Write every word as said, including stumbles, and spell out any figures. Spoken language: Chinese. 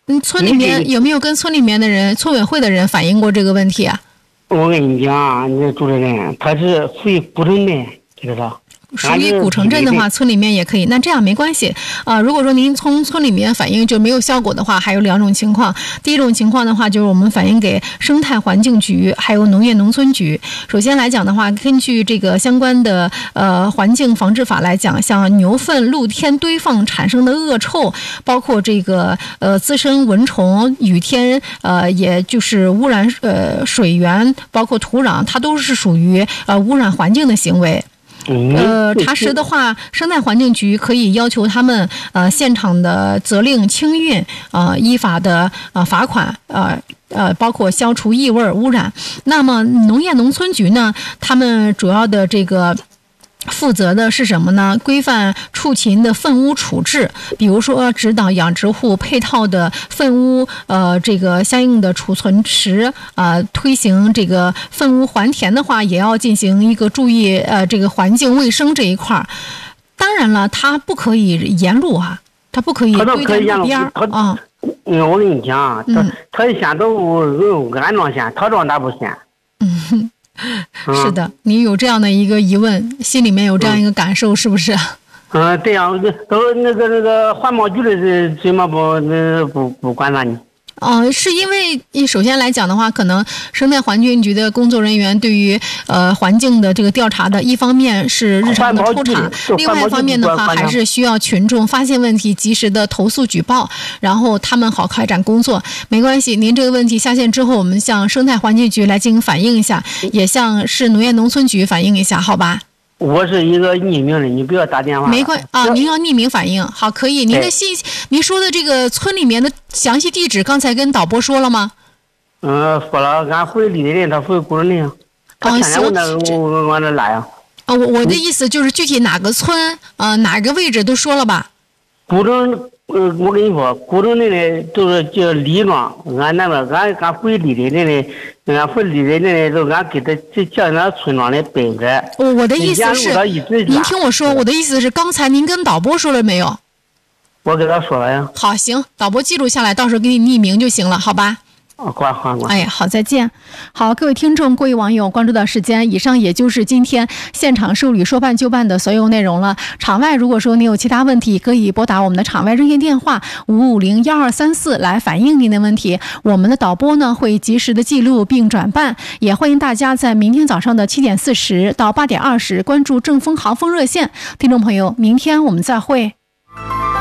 嗯，村里面有没有跟村里面的人、村委会的人反映过这个问题啊？ 我跟你讲，你主持人，他是属于古镇的，知道。 属于古城镇的话，村里面也可以。那这样没关系啊、呃。如果说您从村里面反映就没有效果的话，还有两种情况。第一种情况的话，就是我们反映给生态环境局，还有农业农村局。首先来讲的话，根据这个相关的呃环境防治法来讲，像牛粪露天堆放产生的恶臭，包括这个呃滋生蚊虫、雨天呃也就是污染呃水源，包括土壤，它都是属于呃污染环境的行为。呃，查实的话，生态环境局可以要求他们呃现场的责令清运，呃依法的呃罚款，呃呃包括消除异味污染。那么农业农村局呢，他们主要的这个负责的是什么呢？规范畜禽的粪污处置，比如说指导养殖户配套的粪污呃这个相应的储存池啊、呃，推行这个粪污还田的话，也要进行一个注意呃这个环境卫生这一块儿。当然了，它不可以沿路啊，它不可以堆在路边儿啊。 嗯，我跟你讲，他他县都安装县，他装哪不县？ 嗯。是的，你有这样的一个疑问，心里面有这样一个感受，是不是？ 嗯，对呀，都那个那个环保局的是怎么不那不不管咱呢？ 呃，是因为首先来讲的话，可能生态环境局的工作人员对于呃环境的这个调查的，一方面是日常的抽查，另外一方面的话，还是需要群众发现问题及时的投诉举报，然后他们好开展工作。没关系，您这个问题下线之后，我们向生态环境局来进行反映一下，也向市农业农村局反映一下，好吧？ 我是一个匿名的，你不要打电话。 没关啊，您要匿名反映，好，可以。您的信，您说的这个村里面的详细地址，刚才跟导播说了吗？ 嗯，说了，俺回里的人，他回古镇的。 哦，行， 我往那来呀。 啊，我我的意思就是具体哪个村，呃，哪个位置都说了吧？ 古镇。呃，我跟你说，古镇的呢都是叫李庄，俺那边俺俺回里的人呢，俺回里的人呢都俺给他这叫那村庄的本子。 我我的意思是，您听我说，我的意思是，刚才您跟导播说了没有？ 我给他说了呀。 好，行，导播记录下来，到时候给你匿名就行了，好吧？ 哦，挂挂挂。 哎，好，再见。好，各位听众、各位网友关注到时间，以上也就是今天现场受理说办就办的所有内容了。场外如果说您有其他问题，可以拨打我们的场外热线电话五五零幺二三四来反映您的问题，我们的导播呢会及时的记录并转办。也欢迎大家在明天早上的七点四十到八点二十关注正风航风热线。听众朋友，明天我们再会。